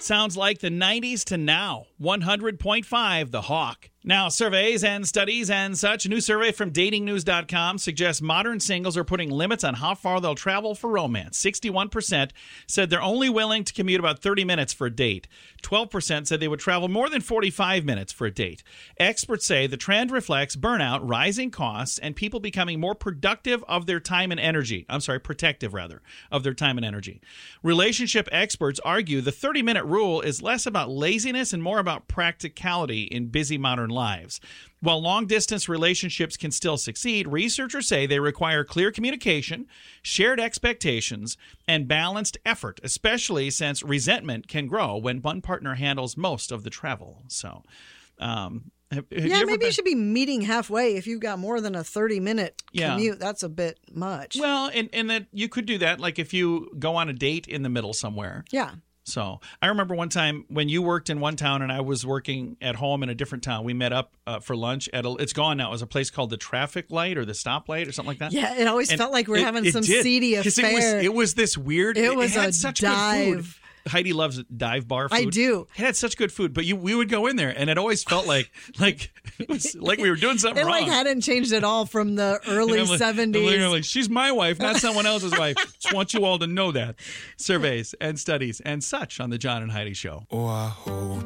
Sounds like the 90s to now. 100.5 The Hawk. Now, surveys and studies and such. A new survey from datingnews.com suggests modern singles are putting limits on how far they'll travel for romance. 61% said they're only willing to commute about 30 minutes for a date. 12% said they would travel more than 45 minutes for a date. Experts say the trend reflects burnout, rising costs, and people becoming more protective of their time and energy. Of their time and energy. Relationship experts argue the 30-minute rule is less about laziness and more about practicality in busy modern lives. While long-distance relationships can still succeed, researchers say they require clear communication, shared expectations, and balanced effort, especially since resentment can grow when one partner handles most of the travel. So, maybe you should be meeting halfway if you've got more than a 30-minute commute. That's a bit much. Well, and that you could do that, like if you go on a date in the middle somewhere. Yeah. So I remember one time when you worked in one town and I was working at home in a different town. We met up for lunch at it's gone now. It was a place called the Traffic Light or the Stoplight or something like that. Yeah, it always felt like we're having some seedy affair. It was this weird. It was had a such dive. Good food. Heidi loves dive bar food. I do. It had such good food, but we would go in there, and it always felt like it was like we were doing something wrong. It hadn't changed at all from the early 70s. I'm like, she's my wife, not someone else's wife. Just want you all to know that. Surveys and studies and such on the John and Heidi Show.